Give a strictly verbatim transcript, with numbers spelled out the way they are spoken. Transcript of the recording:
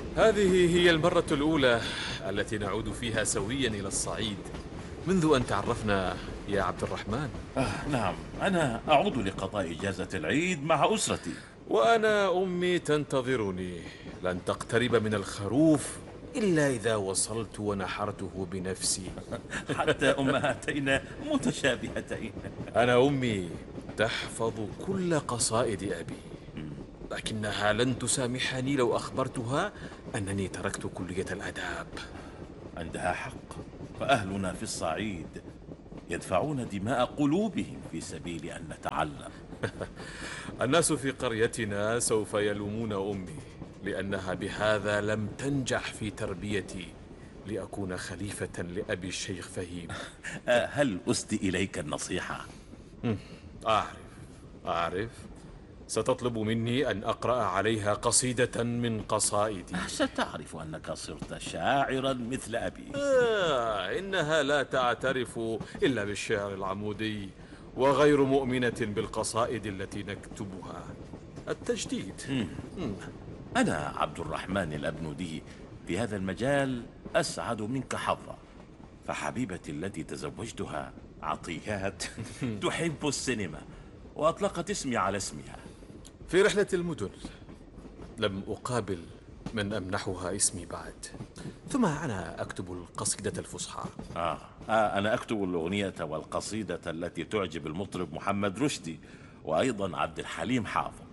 هذه هي المرة الأولى التي نعود فيها سويا إلى الصعيد منذ أن تعرفنا يا عبد الرحمن. آه نعم، أنا أعود لقضاء إجازة العيد مع أسرتي. وأنا أمي تنتظرني. لن تقترب من الخروف إلا إذا وصلت ونحرته بنفسي. حتى أمهاتينا متشابهتين. أنا أمي تحفظ كل قصائد أبي، لكنها لن تسامحني لو أخبرتها أنني تركت كلية الآداب. عندها حق، فأهلنا في الصعيد يدفعون دماء قلوبهم في سبيل أن نتعلم. الناس في قريتنا سوف يلومون أمي لأنها بهذا لم تنجح في تربيتي لأكون خليفة لأبي الشيخ فهيم. آه هل أسدي إليك النصيحة؟ أعرف أعرف ستطلب مني أن أقرأ عليها قصيدة من قصائدي. آه ستعرف أنك صرت شاعرا مثل أبي. آه إنها لا تعترف إلا بالشعر العمودي، وغير مؤمنة بالقصائد التي نكتبها. التجديد. مم. أنا عبد الرحمن الأبنودي في هذا المجال أسعد منك حظا، فحبيبتي التي تزوجتها عطيات تحب السينما وأطلقت اسمي على اسمها. في رحلة المدن لم أقابل من أمنحها اسمي بعد، ثم أنا أكتب القصيدة الفصحى. آه. آه أنا أكتب الأغنية والقصيدة التي تعجب المطرب محمد رشدي وأيضا عبد الحليم حافظ.